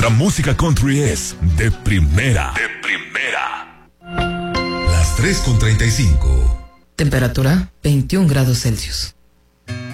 música country es de primera. De primera. Las 3:35. Temperatura 21 grados Celsius.